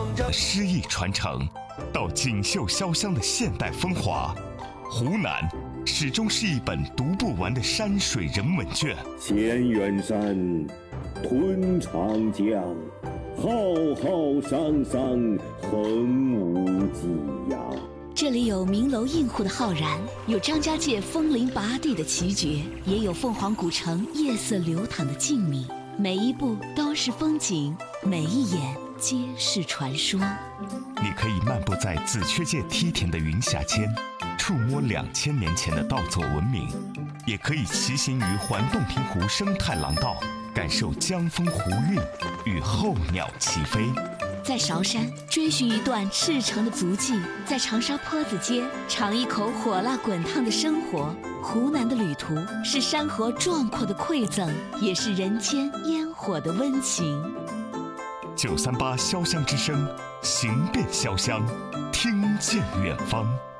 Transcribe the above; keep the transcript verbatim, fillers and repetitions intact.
诗意传承，到锦绣潇湘的现代风华，湖南始终是一本读不完的山水人文卷。 千远山，吞长江，浩浩汤汤，横无际呀。 这里有名楼映户的浩然，有张家界风铃拔地的奇绝，也有凤凰古城夜色流淌的静谧。每一步都是风景，每一眼皆是传说。 你可以漫步在紫雀界梯田的云霞间，触摸两千年前的稻作文明；也可以骑行于环洞庭湖生态廊道，感受江风湖韵与候鸟齐飞。 在韶山追寻一段赤诚的足迹，在长沙坡子街尝一口火辣滚烫的生活。湖南的旅途是山河壮阔的馈赠，也是人间烟火的温情。 九三八潇湘之声，行遍潇湘，听见远方。